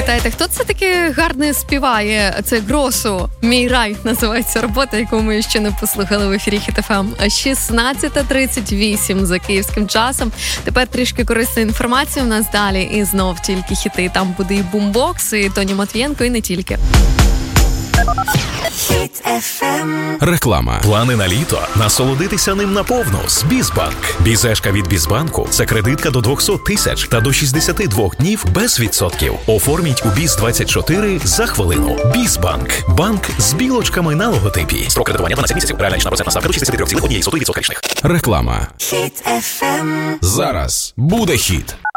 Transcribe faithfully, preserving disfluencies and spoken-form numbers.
пам'ятаєте, хто це таки гарно співає? Це Гросу. «Мій рай» називається робота, яку ми ще не послухали в ефірі Хіт еф ем. шістнадцята тридцять вісім за київським часом. Тепер трішки корисної інформації у нас далі. І знов тільки хіти. Там буде і бумбокс, і Тоні Матвієнко, і не тільки. Реклама. Плани на літо? Насолодитися ним наповну з Бізбанк. Бізешка від Бізбанку – це кредитка до двісті тисяч та до шістдесят два днів без відсотків. Оформіть у Біз двадцять чотири за хвилину. Бізбанк. Банк з білочками на логотипі. Строк кредитування дванадцять місяців. Реальна річна процентна ставка до шістдесят три цілих одна сотих відсотка річних. Реклама. Хіт еф ем. Зараз буде хіт.